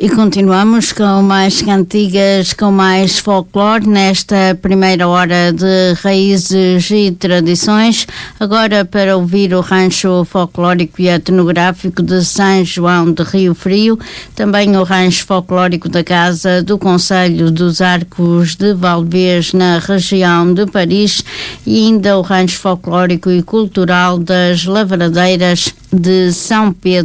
E continuamos com mais cantigas, com mais folclore nesta primeira hora de raízes e tradições. Agora para ouvir o rancho folclórico e etnográfico de São João de Rio Frio, também o rancho folclórico da Casa do Concelho dos Arcos de Valdevez na região de Paris e ainda o rancho folclórico e cultural das Lavradeiras de São Pedro